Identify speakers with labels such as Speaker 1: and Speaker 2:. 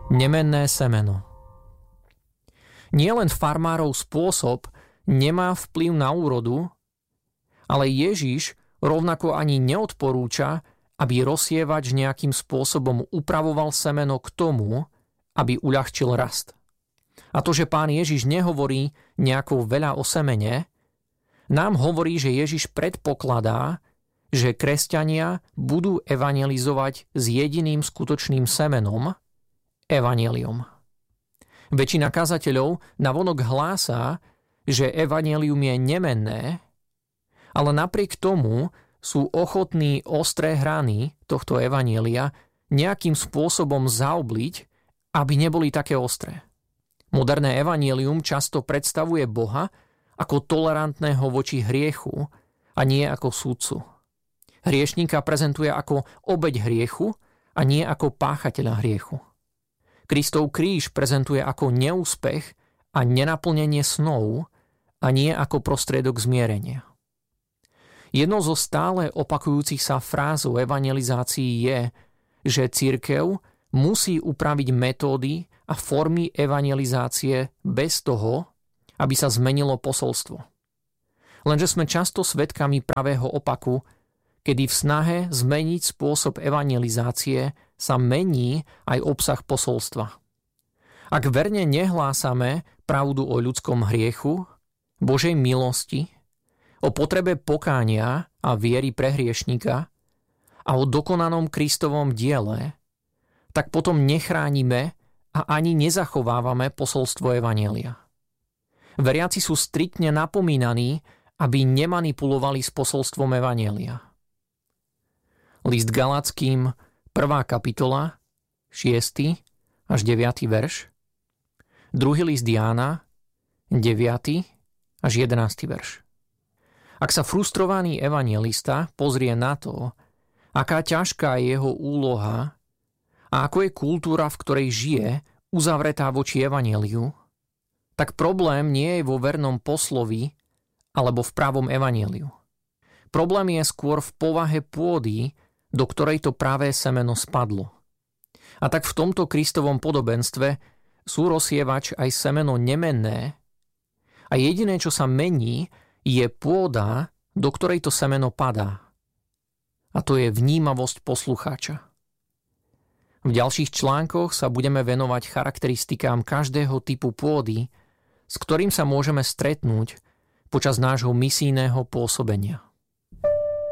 Speaker 1: Nemenné semeno. Nie len farmárov spôsob nemá vplyv na úrodu, ale Ježiš rovnako ani neodporúča, aby rozsievač nejakým spôsobom upravoval semeno k tomu, aby uľahčil rast. A to, že Pán Ježiš nehovorí nejako veľa o semene, nám hovorí, že Ježiš predpokladá, že kresťania budú evangelizovať s jediným skutočným semenom, evanjeliom. Väčšina kazateľov navonok hlásá, že evanjelium je nemenné, ale napriek tomu sú ochotní ostré hrany tohto evanjelia nejakým spôsobom zaobliť, aby neboli také ostré. Moderné evanjelium často predstavuje Boha ako tolerantného voči hriechu a nie ako sudcu. Hriešníka prezentuje ako obeť hriechu a nie ako páchateľa hriechu. Kristov kríž prezentuje ako neúspech a nenaplnenie snov a nie ako prostriedok zmierenia. Jednou zo stále opakujúcich sa fráz o evangelizácii je, že cirkev musí upraviť metódy a formy evangelizácie bez toho, aby sa zmenilo posolstvo. Lenže sme často svedkami pravého opaku, kedy v snahe zmeniť spôsob evangelizácie sa mení aj obsah posolstva. Ak verne nehlásame pravdu o ľudskom hriechu, Božej milosti, o potrebe pokánia a viery pre hriešnika a o dokonanom Kristovom diele, tak potom nechránime a ani nezachovávame posolstvo evanjelia. Veriaci sú striktne napomínaní, aby nemanipulovali s posolstvom evanjelia. List Galackým, 1. kapitola, 6. až 9. verš. 2. list Jána, 9. až 11. verš. Ak sa frustrovaný evanjelista pozrie na to, aká ťažká je jeho úloha a ako je kultúra, v ktorej žije, uzavretá voči evanjeliu, tak problém nie je vo vernom poslovi alebo v pravom evanjeliu. Problém je skôr v povahe pôdy, do ktorej to pravé semeno spadlo. A tak v tomto Kristovom podobenstve sú rozsievač aj semeno nemenné a jediné, čo sa mení, je pôda, do ktorej to semeno padá. A to je vnímavosť poslucháča. V ďalších článkoch sa budeme venovať charakteristikám každého typu pôdy, s ktorým sa môžeme stretnúť počas nášho misijného pôsobenia.